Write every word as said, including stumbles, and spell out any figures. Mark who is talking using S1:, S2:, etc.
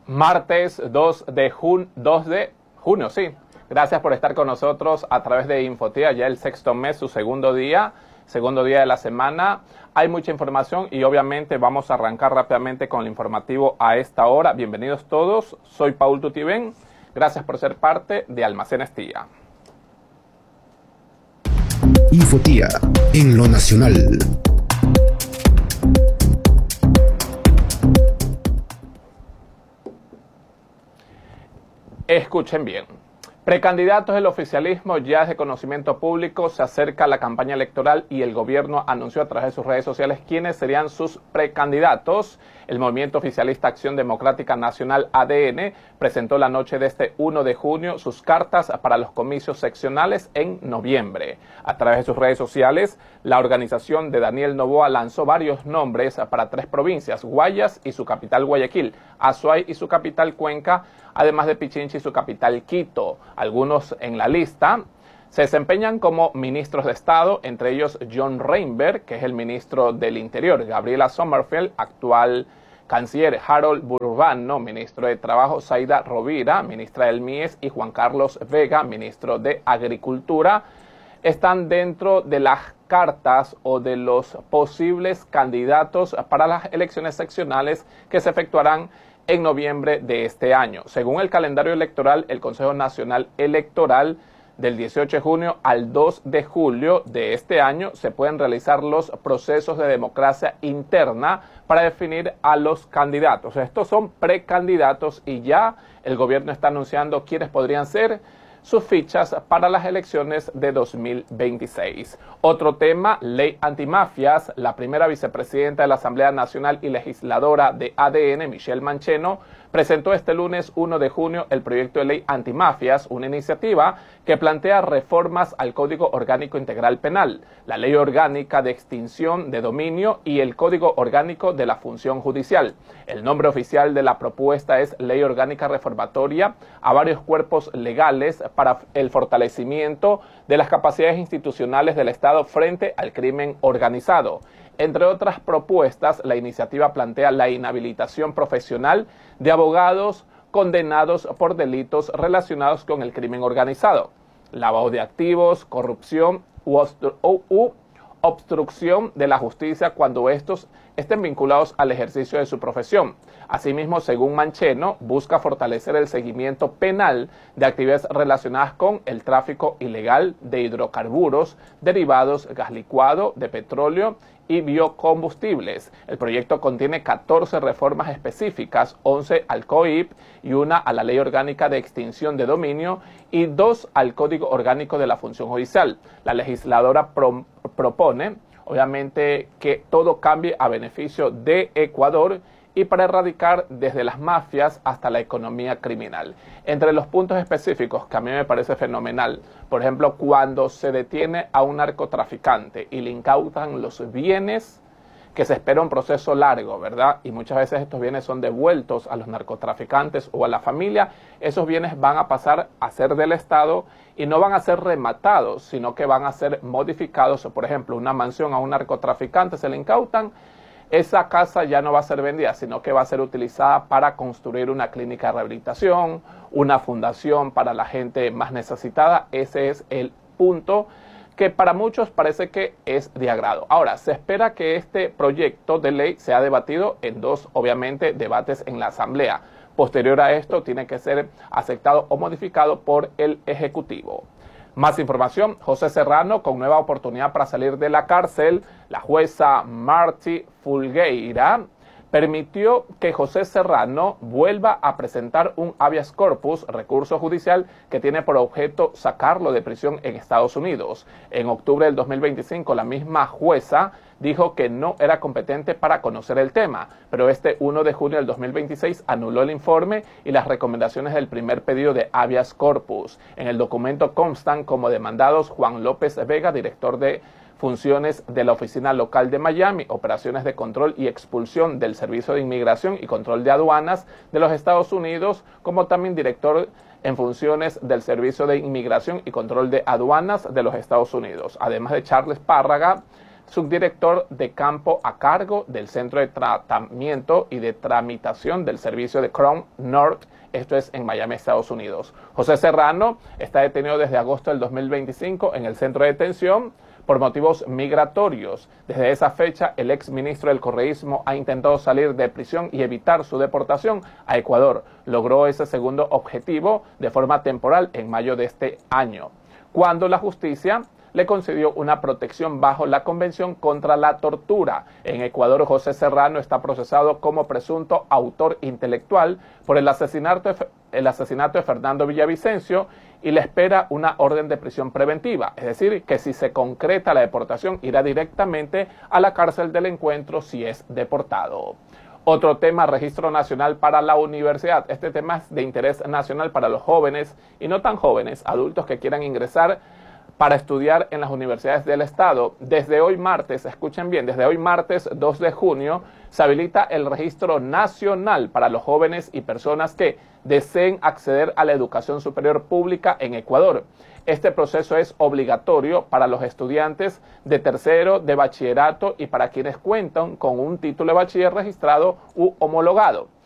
S1: Martes dos de junio, sí. Gracias por estar con nosotros a través de Infotía, ya el sexto mes, su segundo día, segundo día de la semana. Hay mucha información y obviamente vamos a arrancar rápidamente con el informativo a esta hora. Bienvenidos todos, soy Paul Tutibén. Gracias por ser parte de Almacenes Tía.
S2: Infotía en lo nacional.
S1: Escuchen bien. Precandidatos del oficialismo ya es de conocimiento público, se acerca la campaña electoral y el gobierno anunció a través de sus redes sociales quiénes serían sus precandidatos. El Movimiento Oficialista Acción Democrática Nacional A D N presentó la noche de este uno de junio sus cartas para los comicios seccionales en noviembre. A través de sus redes sociales, la organización de Daniel Noboa lanzó varios nombres para tres provincias, Guayas y su capital Guayaquil, Azuay y su capital Cuenca, además de Pichincha y su capital Quito. Algunos en la lista se desempeñan como ministros de Estado, entre ellos John Reinberg, que es el ministro del Interior, Gabriela Sommerfeld, actual canciller, Harold Burbano, ministro de Trabajo, Zaida Rovira, ministra del M I E S, y Juan Carlos Vega, ministro de Agricultura, están dentro de las cartas o de los posibles candidatos para las elecciones seccionales que se efectuarán en noviembre de este año. Según el calendario electoral, el Consejo Nacional Electoral, del dieciocho de junio al dos de julio de este año se pueden realizar los procesos de democracia interna para definir a los candidatos. Estos son precandidatos y ya el gobierno está anunciando quiénes podrían ser sus fichas para las elecciones de dos mil veintiséis. Otro tema, ley antimafias. La primera vicepresidenta de la Asamblea Nacional y legisladora de A D N, Michelle Mancheno, presentó este lunes uno de junio el proyecto de ley antimafias, una iniciativa que plantea reformas al Código Orgánico Integral Penal, la Ley Orgánica de Extinción de Dominio y el Código Orgánico de la Función Judicial. El nombre oficial de la propuesta es Ley Orgánica Reformatoria a varios cuerpos legales para el fortalecimiento de las capacidades institucionales del Estado frente al crimen organizado. Entre otras propuestas, la iniciativa plantea la inhabilitación profesional de abogados condenados por delitos relacionados con el crimen organizado, lavado de activos, corrupción u, u obstrucción de la justicia cuando estos estén vinculados al ejercicio de su profesión. Asimismo, según Mancheno, busca fortalecer el seguimiento penal de actividades relacionadas con el tráfico ilegal de hidrocarburos, derivados, gas licuado, de petróleo y biocombustibles. El proyecto contiene catorce reformas específicas, once al C O I P y una a la Ley Orgánica de Extinción de Dominio y dos al Código Orgánico de la Función Judicial. La legisladora pro propone, obviamente, que todo cambie a beneficio de Ecuador y para erradicar desde las mafias hasta la economía criminal. Entre los puntos específicos que a mí me parece fenomenal, por ejemplo, cuando se detiene a un narcotraficante y le incautan los bienes, que se espera un proceso largo, ¿verdad? Y muchas veces estos bienes son devueltos a los narcotraficantes o a la familia, esos bienes van a pasar a ser del Estado y no van a ser rematados, sino que van a ser modificados. Por ejemplo, una mansión a un narcotraficante se le incautan, esa casa ya no va a ser vendida, sino que va a ser utilizada para construir una clínica de rehabilitación, una fundación para la gente más necesitada. Ese es el punto que para muchos parece que es de agrado. Ahora, se espera que este proyecto de ley sea debatido en dos, obviamente, debates en la Asamblea. Posterior a esto, tiene que ser aceptado o modificado por el Ejecutivo. Más información, José Serrano con nueva oportunidad para salir de la cárcel. La jueza Marty Fulgueira permitió que José Serrano vuelva a presentar un habeas corpus, recurso judicial que tiene por objeto sacarlo de prisión en Estados Unidos. En octubre del dos mil veinticinco, la misma jueza dijo que no era competente para conocer el tema, pero este uno de junio del dos mil veintiséis anuló el informe y las recomendaciones del primer pedido de habeas corpus. En el documento constan como demandados Juan López Vega, director de funciones de la Oficina Local de Miami, operaciones de control y expulsión del Servicio de Inmigración y Control de Aduanas de los Estados Unidos, como también director en funciones del Servicio de Inmigración y Control de Aduanas de los Estados Unidos, además de Charles Párraga, subdirector de campo a cargo del Centro de Tratamiento y de Tramitación del Servicio de Crown North, esto es en Miami, Estados Unidos. José Serrano está detenido desde agosto del dos mil veinticinco en el centro de detención por motivos migratorios. Desde esa fecha, el ex ministro del correísmo ha intentado salir de prisión y evitar su deportación a Ecuador. Logró ese segundo objetivo de forma temporal en mayo de este año, cuando la justicia le concedió una protección bajo la Convención contra la Tortura. En Ecuador, José Serrano está procesado como presunto autor intelectual por el asesinato de, el asesinato de Fernando Villavicencio y le espera una orden de prisión preventiva. Es decir, que si se concreta la deportación, irá directamente a la cárcel del encuentro si es deportado. Otro tema, registro nacional para la universidad. Este tema es de interés nacional para los jóvenes y no tan jóvenes, adultos que quieran ingresar para estudiar en las universidades del estado. Desde hoy martes, escuchen bien, desde hoy martes dos de junio se habilita el registro nacional para los jóvenes y personas que deseen acceder a la educación superior pública en Ecuador. Este proceso es obligatorio para los estudiantes de tercero de bachillerato y para quienes cuentan con un título de bachiller registrado u homologado.